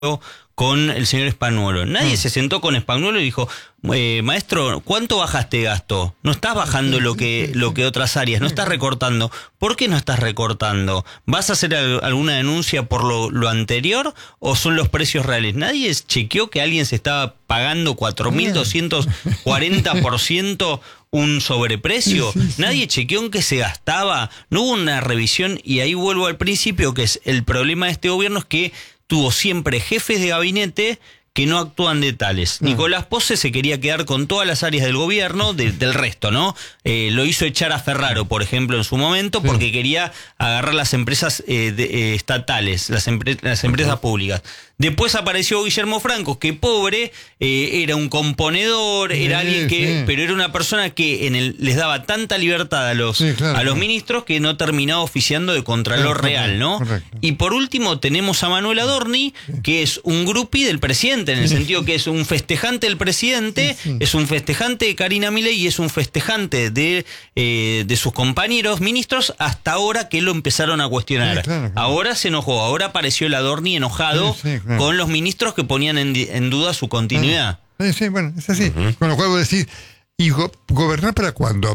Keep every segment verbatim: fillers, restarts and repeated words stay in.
con el señor Spagnuolo. Nadie Mm. se sentó con Spagnuolo y dijo, eh, maestro, ¿cuánto bajaste de gasto? No estás bajando lo que, lo que otras áreas, no estás recortando. ¿Por qué no estás recortando? ¿Vas a hacer al- alguna denuncia por lo, lo anterior o son los precios reales? Nadie chequeó que alguien se estaba pagando cuatro mil doscientos cuarenta por ciento un sobreprecio. Sí, sí, sí. Nadie chequeó en qué se gastaba. No hubo una revisión y ahí vuelvo al principio, que es el problema de este gobierno, es que tuvo siempre jefes de gabinete que no actúan de tales. Mm. Nicolás Pose se quería quedar con todas las áreas del gobierno, de, del resto, ¿no? Eh, lo hizo echar a Ferraro, por ejemplo, en su momento, Sí. porque quería agarrar las empresas eh, de, eh, estatales, las, empre- las empresas uh-huh. públicas. Después apareció Guillermo Franco, que pobre, eh, era un componedor, Sí, era alguien que, sí. pero era una persona que en el, les daba tanta libertad a los, Sí, claro, a los claro. ministros que no terminaba oficiando de Contralor Claro, Real, ¿no? correcto. Y por último tenemos a Manuel Adorni, que es un groupie del presidente, en el sentido que es un festejante del presidente, Sí, sí. es un festejante de Karina Milei y es un festejante de, eh, de sus compañeros ministros, hasta ahora que lo empezaron a cuestionar. Sí, claro, claro. Ahora se enojó, ahora apareció el Adorni enojado Sí, sí, claro. con los ministros que ponían en, di- en duda su continuidad. Sí, sí, bueno, es así. Con lo cual vos decís, ¿y go- gobernar para cuándo?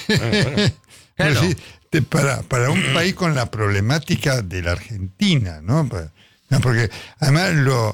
Claro. Vos decís, te- para, para un país con la problemática de la Argentina, ¿no? Para- no, porque además lo,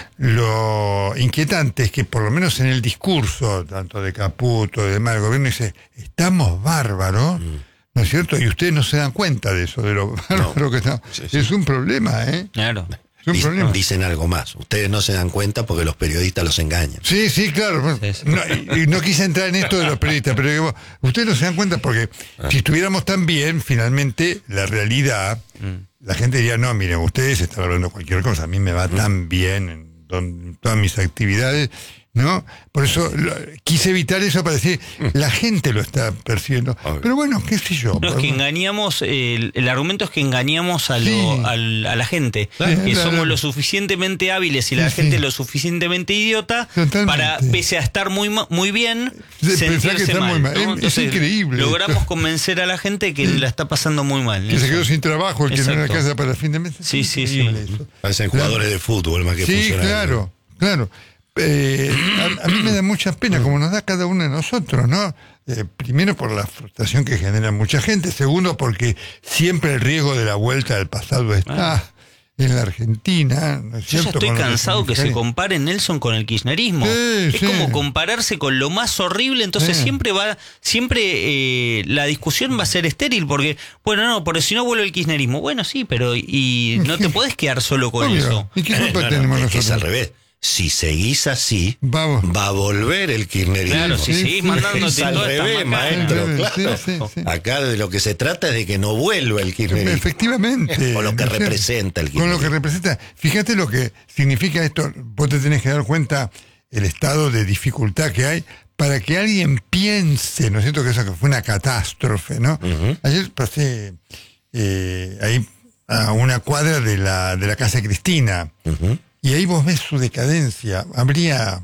lo inquietante es que por lo menos en el discurso, tanto de Caputo y demás, el gobierno dice, estamos bárbaros, ¿no es cierto? Y ustedes no se dan cuenta de eso, de lo bárbaro que estamos. Sí, sí. Es un problema, ¿eh? Claro. Es un Dic- problema. Dicen algo más. Ustedes no se dan cuenta porque los periodistas los engañan. Sí, sí, claro. Bueno, Sí, sí. No, y, y no quise entrar en esto de los periodistas, pero digo, ustedes no se dan cuenta porque si estuviéramos tan bien, finalmente, la realidad, la gente diría, no, miren, ustedes están hablando cualquier cosa, a mí me va tan bien en, don- en todas mis actividades, ¿no? Por eso lo- quise evitar eso para decir, la gente lo está percibiendo. Obvio. Pero bueno, qué sé yo. No, es que engañamos, eh, el, el argumento es que engañamos a, lo, Sí. al- a la gente, Sí, que claro. somos lo suficientemente hábiles y la Sí, gente sí. lo suficientemente idiota Totalmente. para, pese a estar muy ma- muy bien, Sí, pensar que sentirse está mal. muy mal. ¿no? Es- es Entonces, increíble logramos esto. convencer a la gente que la está pasando muy mal. Que se quedó Eso. sin trabajo, el que no Exacto. alcanza para el fin de mes. Sí, sí, Increíble sí. eso. Parecen Claro. jugadores de fútbol más que Sí, funcionarios. claro, claro. Eh, a, a mí me da mucha pena, como nos da cada uno de nosotros, ¿no? Eh, primero por la frustración que genera mucha gente, segundo porque siempre el riesgo de la vuelta del pasado está Ah. en la Argentina, ¿no es Yo ya cierto? estoy Con lo cansado que se significa- compare Nelson con el kirchnerismo. Sí, es sí. como compararse con lo más horrible, entonces Sí. siempre va, siempre eh, la discusión va a ser estéril, porque, bueno, no, pero si no vuelve el kirchnerismo, bueno, sí, pero y no te podés quedar solo con Obvio. eso. ¿Y qué culpa No, no, tenemos es que es nosotros? al revés. Si seguís así, Vamos. va a volver el kirchnerismo. Claro, si Sí, seguís sí. mandándote Es al toda esta revés, macana. maestro, Sí, claro. sí, sí. Acá de lo que se trata es de que no vuelva el kirchnerismo. Efectivamente. Con lo que ¿no es cierto? representa el Con lo que kirchnerismo. representa. Fíjate lo que significa esto. Vos te tenés que dar cuenta el estado de dificultad que hay para que alguien piense, ¿no es cierto? Que eso que fue una catástrofe, ¿no? Ujú. Ayer pasé eh, ahí a una cuadra de la, de la casa de Cristina Ujú. y ahí vos ves su decadencia. Habría,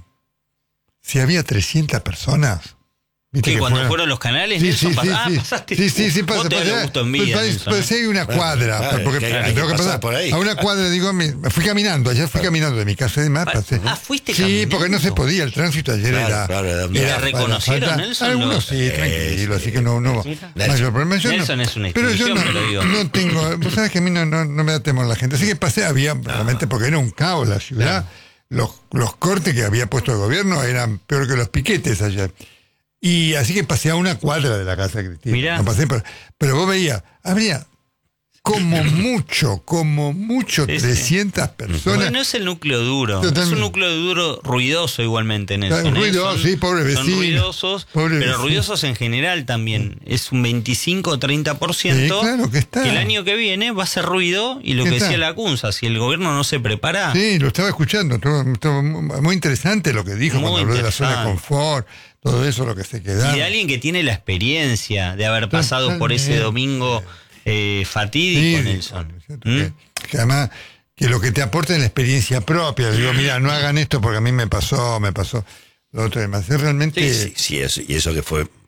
si había trescientas personas. ¿Viste Que que cuando fueron- fueron los canales, Sí, Nelson, sí, pas- sí, ah, sí. pasaste. Sí, sí, sí, Vos pasa, te pasa, da gusto envidia, pues, Nelson, pues, ¿eh? hay una cuadra, Claro, porque que hay- me hay que tengo que pasar pasar por ahí. a una cuadra, digo, me, fui caminando, ayer fui caminando de mi casa y demás, Ah, pasé. ah, fuiste Sí, caminando. porque no se podía, el tránsito ayer Claro, era... claro, era- ¿Te era reconocieron, falta- Nelson, Algunos los- sí, tranquilo, Eh, así que no, no hubo Nelson. mayor problema. Yo no- Nelson es una pero yo no, institución, pero digo. no tengo, vos sabés que a mí no, no, no me da temor la gente, así que pasé, había realmente, porque era un caos la ciudad, los, los cortes que había puesto el gobierno eran peor que los piquetes ayer. Y así que pasé a una cuadra de la casa de Cristina. Mirá. No pasé por- pero vos veías, habría como mucho, como mucho, Sí, sí. trescientas personas. Bueno, es el núcleo duro. Totalmente. Es un núcleo duro ruidoso igualmente, Nelson. ¿eh? Ruidoso, Son- sí, pobre Son vecino. ruidosos, Pobre pero vecino. ruidosos en general también. Es un veinticinco o treinta por ciento Sí, claro que está. el año que viene va a ser ruido y lo ¿Qué que está? decía la Cunza, si el gobierno no se prepara, Sí, lo estaba escuchando, estuvo, estuvo muy interesante lo que dijo Muy cuando habló de la zona de interesante. confort, todo eso, lo que se queda. y de alguien que tiene la experiencia de haber pasado por ese Totalmente. domingo eh, fatídico, Nelson. ¿cierto? ¿Mm? Que, que además, que lo que te aporta es la experiencia propia. Digo, mira, no hagan esto porque a mí me pasó, me pasó lo otro demás. Es realmente... Sí, sí, sí, eso, y eso que fue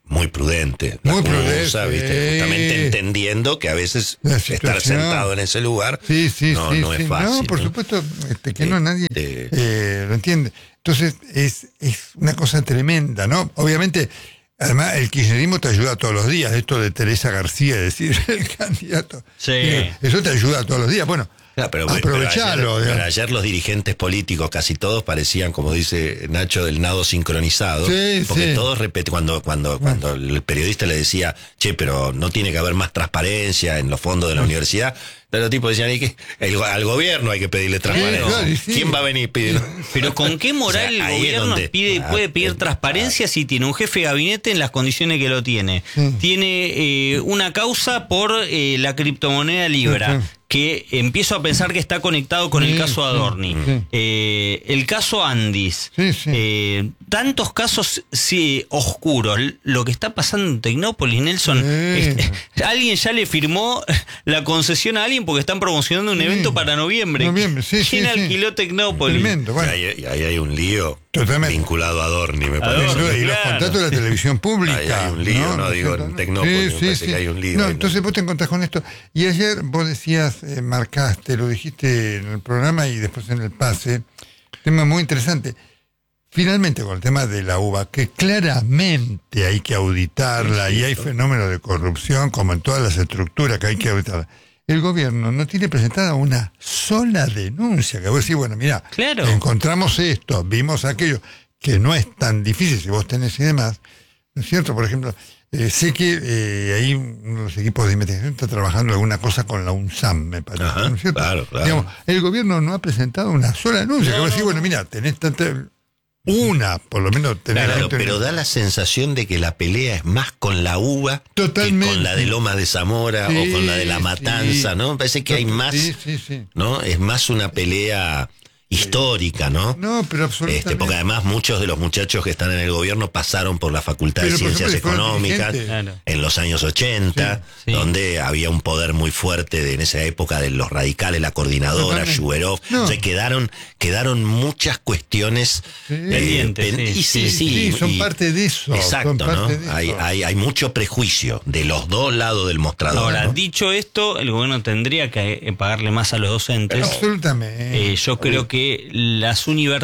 muy prudente. La Muy cosa, prudente. ¿viste? Justamente entendiendo que a veces La estar situación. sentado en ese lugar Sí, sí, no, sí, no sí. es fácil. No, por ¿no? supuesto, este, que no nadie Este- eh, lo entiende. Entonces, es, es una cosa tremenda, ¿no? Obviamente, además, el kirchnerismo te ayuda todos los días. Esto de Teresa García, decir el candidato. Sí. Eh, Eso te ayuda todos los días. Bueno, Claro, pero, aprovechalo. pero ayer, pero digamos. ayer los dirigentes políticos, casi todos parecían, como dice Nacho, del nado sincronizado. Sí, porque sí. todos repet- cuando, cuando, cuando el periodista le decía, che, pero no tiene que haber más transparencia en los fondos de la universidad. Pero los tipos decían, hay que, el- al gobierno hay que pedirle transparencia. claro, y sí. ¿Quién va a venir pidiendo? Pero ¿con qué moral O sea, ahí el es gobierno donde- pide, ah, puede pedir eh, transparencia si tiene un jefe de gabinete en las condiciones que lo tiene? Sí. Tiene eh, una causa por eh, la criptomoneda Libra, Sí, sí. que empiezo a pensar que está conectado con Sí, el caso sí, Adorni. sí. Eh, el caso Andis. Sí, sí. Eh, tantos casos sí, oscuros. Lo que está pasando en Tecnópolis, Nelson. Sí. este, alguien ya le firmó la concesión a alguien porque están promocionando un Sí. evento para noviembre. Noviembre, sí, ¿Quién sí, sí. alquiló Tecnópolis? Tremendo. Bueno, Y ahí, y ahí hay un lío Totalmente. vinculado a Adorni, me Adorni, parece. y los claro. contratos de la televisión pública. Ahí hay un lío, ¿no? ¿Es Digo, cierto? en Tecnópolis me parece que hay un lío No, ahí, ¿no? entonces vos te encontrás con esto. Y ayer vos decías, eh, marcaste, lo dijiste en el programa y después en el pase, tema muy interesante. Finalmente, con el tema de la uva, que claramente hay que auditarla y hay fenómenos de corrupción, como en todas las estructuras que hay que auditarla. El gobierno no tiene presentada una sola denuncia. Que vos decís, bueno, mira, Claro. encontramos esto, vimos aquello, que no es tan difícil si vos tenés y demás. ¿No es cierto? Por ejemplo, eh, sé que eh, ahí uno de los equipos de investigación está trabajando alguna cosa con la UNSAM, me parece. Ajá, ¿no es cierto? claro, claro. Digamos, el gobierno no ha presentado una sola denuncia. No, que vos decís, no, bueno, no. mira, tenés tanta... Una, por lo menos tenés... Claro, gente- pero da la sensación de que la pelea es más con la uva Totalmente. que con la de Lomas de Zamora Sí, o con la de La Matanza, sí. ¿no? Me parece que hay más, Sí, sí, sí. ¿no? Es más una pelea histórica, ¿no? No, pero absolutamente. Este, porque además muchos de los muchachos que están en el gobierno pasaron por la Facultad Pero, de por Ciencias ejemplo, fueron Económicas dirigentes. Claro. en los años ochenta, Sí, sí. donde había un poder muy fuerte de, en esa época de los radicales, la coordinadora, Totalmente. Shuberov. No. Entonces quedaron, quedaron muchas cuestiones Sí. Pendientes, pen- sí, y sí, Sí, sí, sí, son y- parte de eso. Exacto, son ¿no? parte de Hay, eso. hay, hay mucho prejuicio de los dos lados del mostrador. Ahora, ¿no? dicho esto, el gobierno tendría que eh, pagarle más a los docentes. Absolutamente. Eh, yo creo que las universidades,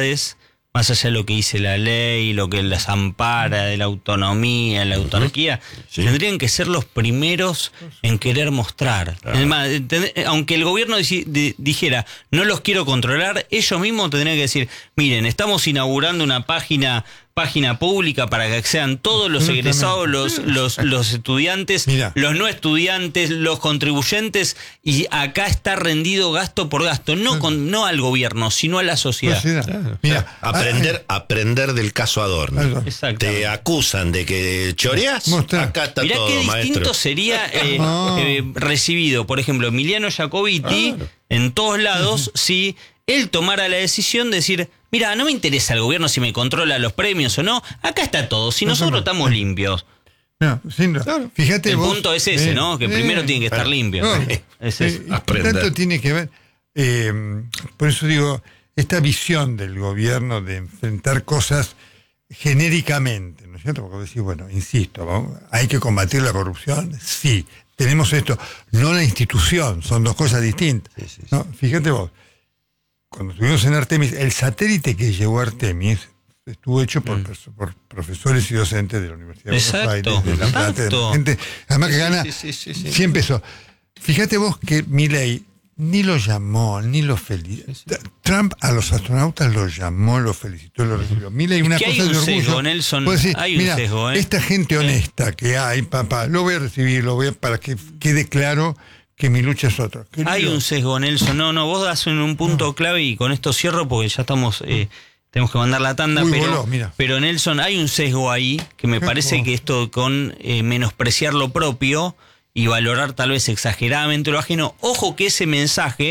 más allá de lo que dice la ley, lo que las ampara de la autonomía, la autarquía, Sí. tendrían que ser los primeros en querer mostrar. Es más, ten- aunque el gobierno disi- di- dijera, no los quiero controlar, ellos mismos tendrían que decir, miren, estamos inaugurando una página página pública para que accedan todos los Absolutamente. egresados, los, los, los estudiantes, Mira. los no estudiantes, los contribuyentes, y acá está rendido gasto por gasto, no con, no al gobierno, sino a la sociedad. Sociedad. Mira, Aprender, aprender del caso Adorno. Adorno. Exacto. Te acusan de que choreás, Mostrá. acá está Mirá todo, qué maestro. distinto sería eh, No. eh, recibido, por ejemplo, Emiliano Jacobiti Claro. en todos lados, si él tomara la decisión de decir, mira, no me interesa el gobierno si me controla los premios o no, acá está todo, si nosotros estamos limpios. no, sin duda. Fíjate El vos, punto es ese, eh, ¿no? Que eh, primero tiene que estar limpio. no, Es eh, eso. y Aprender. tanto tiene que ver. eh, por eso digo, esta visión del gobierno de enfrentar cosas genéricamente, ¿no es cierto? Porque decís, bueno, insisto, vamos, hay que combatir la corrupción, sí, tenemos esto, no la institución, son dos cosas distintas. Sí, sí, sí. ¿no? Fíjate vos, cuando estuvimos en Artemis, el satélite que llegó a Artemis estuvo hecho por, perso- por profesores y docentes de la Universidad de Buenos Exacto, Aires, de La Plata, de exacto. gente, además que gana sí, sí, sí, sí. cien pesos. Fíjate vos que Milei ni lo llamó, ni lo felicitó. Trump a los astronautas lo llamó, lo felicitó, lo recibió. Milei, una que hay cosa un de orgullo. sesgo, Nelson, Vos decís, hay un mira, sesgo, ¿eh? esta gente honesta que hay, papá, lo voy a recibir, lo voy a, para que quede claro que mi lucha es otra. Querido, Hay un sesgo, Nelson. No, no, vos das en un punto clave y con esto cierro porque ya estamos, eh, tenemos que mandar la tanda, Uy, pero, voló, mira. pero Nelson, hay un sesgo ahí que me ¿Qué? parece Oh. que esto con eh, menospreciar lo propio y valorar tal vez exageradamente lo ajeno. Ojo que ese mensaje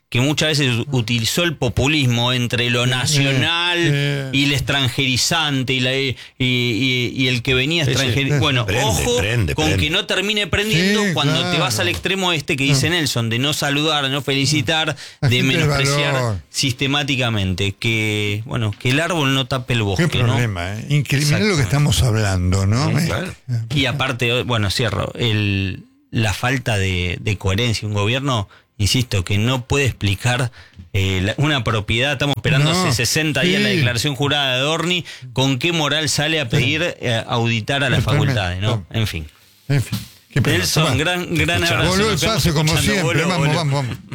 que muchas veces utilizó el populismo entre lo nacional eh, eh. y el extranjerizante y, la, y, y, y el que venía extranjerizando. Bueno, prende, ojo prende, con prende. que no termine prendiendo Sí, cuando claro. te vas al extremo este que dice Nelson, de no saludar, de no felicitar, La de gente del menospreciar valor. sistemáticamente. Que, bueno, que el árbol no tape el bosque, Qué ¿no? problema, ¿eh? Increíble lo que estamos hablando, ¿no? Sí, Eh, claro. Y aparte, bueno, cierro, el, la falta de, de coherencia. Un gobierno, insisto, que no puede explicar eh, la- una propiedad. Estamos esperando No, hace sesenta días sí. la declaración jurada de Dorni. ¿Con qué moral sale a pedir eh, auditar a las Totalmente. facultades, no? En fin. En fin. Qué pena. Nelson, Bueno, gran, gran escuchamos. abrazo. Voló el Nos estamos pase como escuchando. siempre. Voló, Vamos, voló. vamos, vamos.